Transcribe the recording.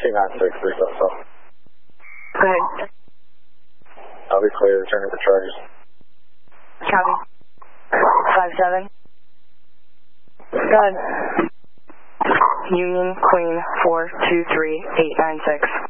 296, please, that's all. Go ahead. I'll be clear, returning for charges. Copy. 57. Go ahead. Union Queen 423896.